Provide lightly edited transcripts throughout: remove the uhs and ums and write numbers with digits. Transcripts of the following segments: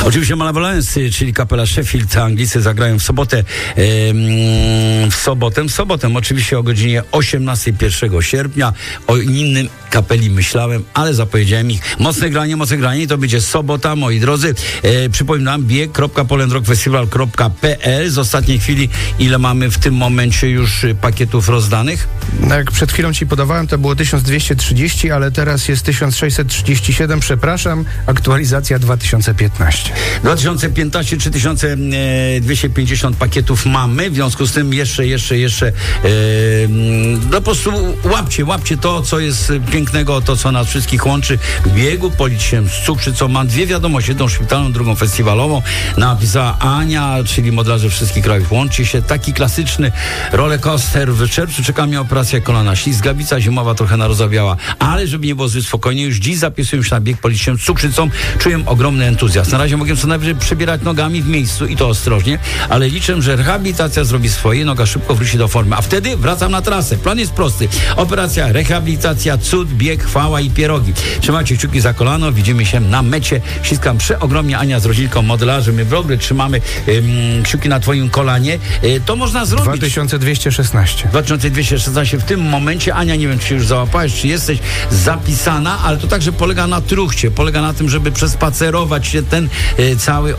Oczywiście Malevolence, czyli kapela Sheffield, Anglicy zagrają w sobotę, oczywiście o godzinie 18 1 sierpnia. O innym kapeli myślałem, ale zapowiedziałem ich. Mocne granie i to będzie sobota, moi drodzy. Przypominam, bieg.polendrockfestival.pl. Z ostatniej chwili, ile mamy w tym momencie już pakietów rozdanych? Jak przed chwilą ci podawałem, to było 1230, ale teraz jest 1637, przepraszam, aktualizacja 2015. 2015, 3250 pakietów mamy, w związku z tym jeszcze no po prostu łapcie to, co jest pięknego, to, co nas wszystkich łączy w biegu. Polić się z cukrzycą. Mam dwie wiadomości, jedną szpitalną, drugą festiwalową. Napisała Ania, czyli modelarze wszystkich krajów. Łączy się taki klasyczny rollercoaster. W czerwcu czeka mnie operacja kolana. Ślizgawica zimowa trochę narozabiała, ale żeby nie było zbyt spokojnie, już dziś zapisuję się na bieg, polić się z cukrzycą. Czuję ogromny entuzjazm. Na razie mogę co najwyżej przebierać nogami w miejscu i to ostrożnie, ale liczę, że rehabilitacja zrobi swoje, noga szybko wróci do formy, a wtedy wracam na trasę. Plan jest prosty. Operacja, rehabilitacja, cud, bieg, chwała i pierogi. Trzymajcie kciuki za kolano, widzimy się na mecie. Ściskam przeogromnie, Ania z rodzinką modelarzy. My w ogóle trzymamy kciuki na twoim kolanie. To można zrobić. 2216. 2216 w tym momencie. Ania, nie wiem, czy już załapałeś, czy jesteś zapisana, ale to także polega na truchcie. Polega na tym, żeby przespacerować się ten cały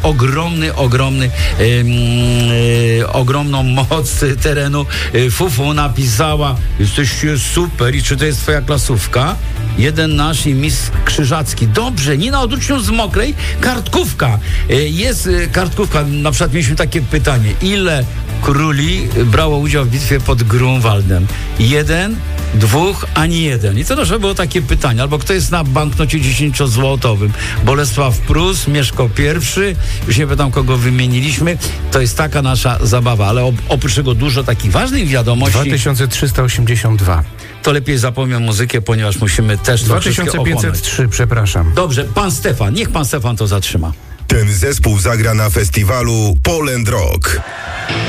ogromną moc terenu. Fufu napisała, jesteście super. I czy to jest twoja klasówka? Jeden nasz i mistrz Krzyżacki. Dobrze, nie na odruczniu z mokrej. Kartkówka. Jest kartkówka. Na przykład mieliśmy takie pytanie. Ile króli brało udział w bitwie pod Grunwaldem? 1, 2, ani 1. I to też było takie pytanie. Albo kto jest na banknocie 10-złotowym? Bolesław Prus, Mieszko I. Już nie pytam, kogo wymieniliśmy. To jest taka nasza zabawa. Ale oprócz tego dużo takich ważnych wiadomości. 2382. To lepiej zapomnę muzykę, ponieważ musimy też 2503, przepraszam. Dobrze, pan Stefan. Niech pan Stefan to zatrzyma. Ten zespół zagra na festiwalu Poland Rock.